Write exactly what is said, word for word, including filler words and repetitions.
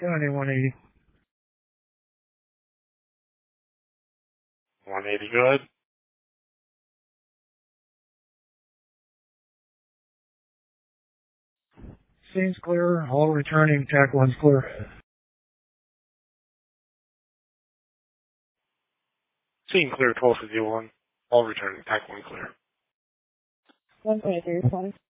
County one eighty. one eighty, good. Scene's clear. All returning. Tac one's clear. Scene clear, twelve fifty-one. All returning. Tac one clear. one twenty-three, twenty.